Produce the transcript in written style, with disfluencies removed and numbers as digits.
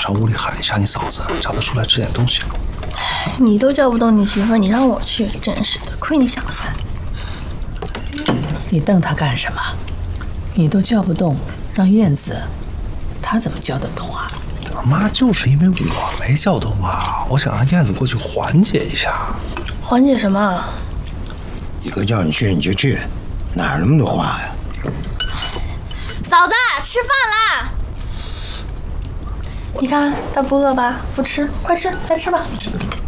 上屋里喊一下你嫂子，叫她出来吃点东西。 你都叫不动你媳妇儿，你让我去，真是的，亏你想得出来。 你瞪她干什么？你都叫不动，让燕子，她怎么叫得动啊？ 妈，就是因为我没叫动啊，我想让燕子过去缓解一下。 缓解什么？ 一哥叫你去你就去，哪那么多话呀？ 嫂子，吃饭啦！你看他不饿吧？不吃，快吃，来吃吧。